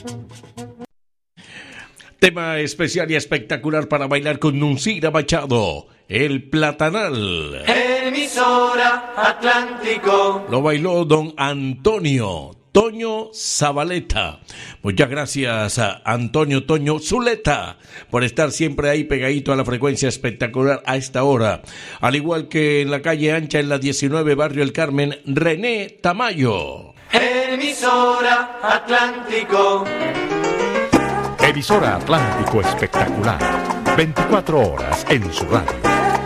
Tema especial y espectacular para bailar con Nuncira Machado, El Platanal. Emisora Atlántico. Lo bailó don Antonio Toño Zabaleta. Muchas gracias a Antonio Toño Zuleta por estar siempre ahí pegadito a la frecuencia espectacular a esta hora. Al igual que en la calle ancha en la 19 Barrio El Carmen, René Tamayo. Emisora Atlántico. Emisora Atlántico Espectacular. 24 horas en su radio.